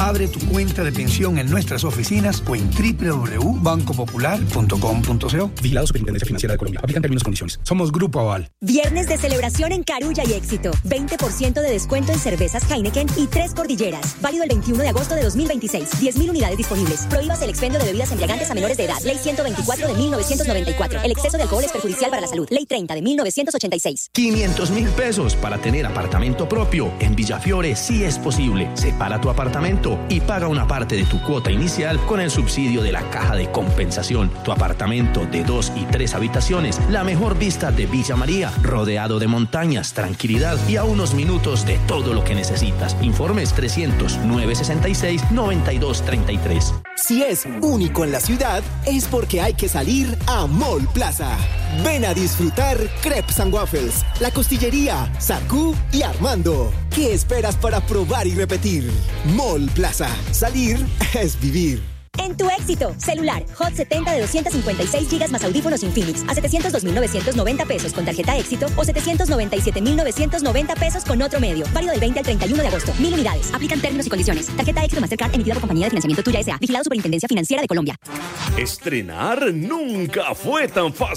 Abre tu cuenta de pensión en nuestras oficinas o en www.bancopopular.com.co. Vigilado Superintendencia Financiera de Colombia. Aplican términos y condiciones. Somos Grupo Aval. Viernes de celebración en Carulla y Éxito. 20% de descuento en cervezas Heineken y 3 cordilleras. Válido el 21 de agosto de 2026. 10.000 unidades disponibles. Prohíbas el expendio de bebidas embriagantes a menores de edad. Ley 124 de 1994. El exceso de alcohol es perjudicial para la salud. Ley 30 de 1986. 500.000 pesos para tener apartamento propio. En Villafiore sí es posible. Separa tu apartamento y paga una parte de tu cuota inicial con el subsidio de la Caja de Compensación. Tu apartamento de 2 y 3 habitaciones, la mejor vista de Villa María, rodeado de montañas, tranquilidad y a unos minutos de todo lo que necesitas. Informes 300-966-9233. Si es único en la ciudad, es porque hay que salir a Mall Plaza. Ven a disfrutar Crepes and Waffles, La Costillería, Sacú y Armando. ¿Qué esperas para probar y repetir? Mall Plaza. Salir es vivir. En tu éxito, celular, Hot 70 de 256 GB más audífonos Infinix a 702.990 pesos con tarjeta éxito o 797.990 pesos con otro medio. Válido del 20 al 31 de agosto. 1.000 unidades. Aplican términos y condiciones. Tarjeta éxito Mastercard emitida por Compañía de Financiamiento Tuya S.A. Vigilado Superintendencia Financiera de Colombia. Estrenar nunca fue tan fácil.